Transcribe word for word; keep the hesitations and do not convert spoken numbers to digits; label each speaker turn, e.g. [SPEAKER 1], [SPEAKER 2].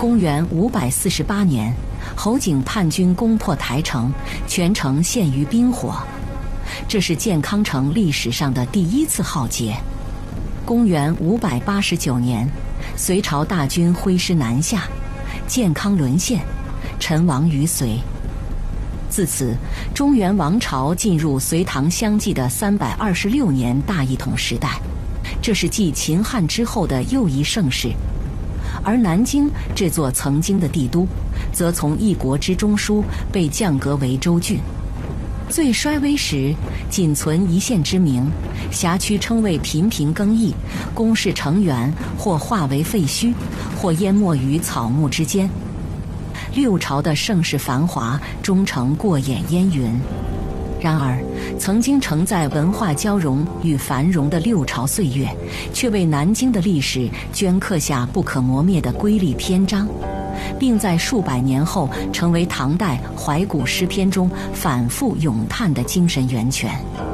[SPEAKER 1] 公元五百四十八年，侯景叛军攻破台城，全城陷于冰火，这是建康城历史上的第一次浩劫。公元五百八十九年，隋朝大军挥师南下，建康沦陷，陈亡于隋。自此，中原王朝进入隋唐相继的三百二十六年大一统时代，这是继秦汉之后的又一盛世。而南京这座曾经的帝都，则从一国之中枢被降格为州郡。最衰微时，仅存一县之名，辖区称谓频频更易，宫室成员或化为废墟，或淹没于草木之间。六朝的盛世繁华终成过眼烟云。然而，曾经承载文化交融与繁荣的六朝岁月，却为南京的历史镌刻下不可磨灭的瑰丽篇章，并在数百年后成为唐代怀古诗篇中反复咏叹的精神源泉。